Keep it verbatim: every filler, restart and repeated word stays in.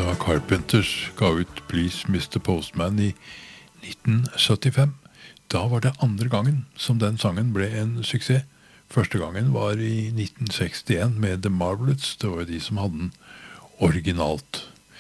da Carpenters ga ut Please mister Postman i nitten syttifem. Da var det andre gangen som den sangen ble en suksess. Første gangen var i nitten sekstien med The Marvelettes. Det var de som hadde den originalt.